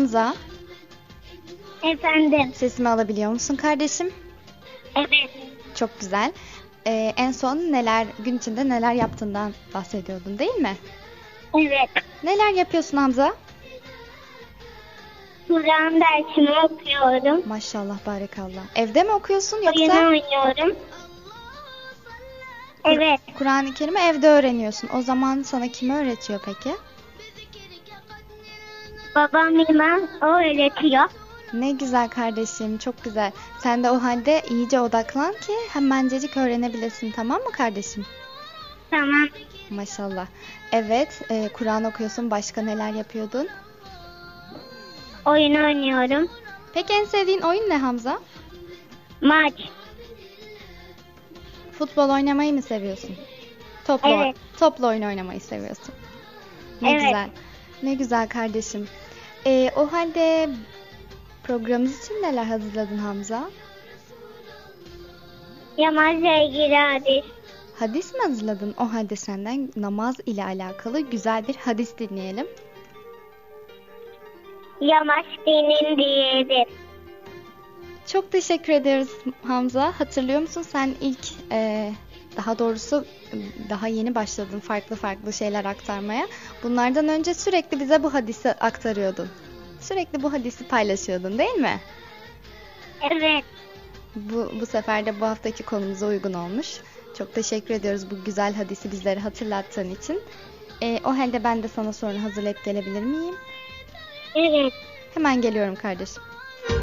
Hamza, Efendim. sesimi alabiliyor musun kardeşim? Evet. Çok güzel. En son gün içinde neler yaptığından bahsediyordun değil mi? Evet. Neler yapıyorsun Hamza? Kur'an dersimi okuyorum. Maşallah, barakallah. Evde mi okuyorsun Oyun yoksa oynuyorum. Evet. Kur'an-ı Kerim'i evde öğreniyorsun? O zaman sana kim öğretiyor peki? Babam imam, o öğretiyor. Ne güzel kardeşim, çok güzel. Sen de o halde iyice odaklan ki hemencecik öğrenebilesin, tamam mı kardeşim? Tamam. Maşallah. Evet, Kur'an okuyorsun. Başka neler yapıyordun? Oyun oynuyorum. Peki en sevdiğin oyun ne Hamza? Maç. Futbol oynamayı mı seviyorsun? Evet. Toplu oyun oynamayı seviyorsun. Ne Evet. güzel. Ne güzel kardeşim. O halde programımız için neler hazırladın Hamza? Namazla ilgili hadis. Hadis mi hazırladın? O halde senden namaz ile alakalı güzel bir hadis dinleyelim. Yamaç dinin diğeri. Çok teşekkür ederiz Hamza. Hatırlıyor musun sen daha doğrusu daha yeni başladın farklı şeyler aktarmaya. Bunlardan önce sürekli bize bu hadisi aktarıyordun. Sürekli bu hadisi paylaşıyordun değil mi? Evet. Bu sefer de bu haftaki konumuza uygun olmuş. Çok teşekkür ediyoruz bu güzel hadisi bizlere hatırlattığın için. O halde ben de sana sorunu hazırlayıp gelebilir miyim? Evet. Hemen geliyorum kardeşim.